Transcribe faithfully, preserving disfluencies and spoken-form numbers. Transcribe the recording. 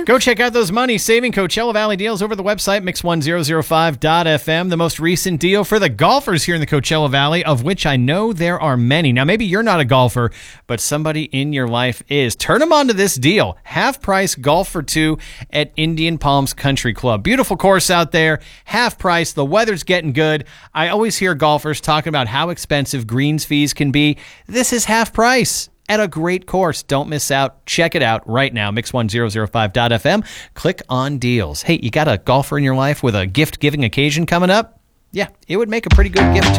Go check out those money-saving Coachella Valley deals over the website, mix one zero zero five dot f m. The most recent deal for the golfers here in the Coachella Valley, of which I know there are many. Now, maybe you're not a golfer, but somebody in your life is. Turn them on to this deal. Half-price golf for two at Indian Palms Country Club. Beautiful course out there. Half price. The weather's getting good. I always hear golfers talking about how expensive greens fees can be. This is half price at a great course. Don't miss out. Check it out right now. mix one zero zero five dot f m. Click on deals. Hey, you got a golfer in your life with a gift-giving occasion coming up? Yeah, it would make a pretty good gift.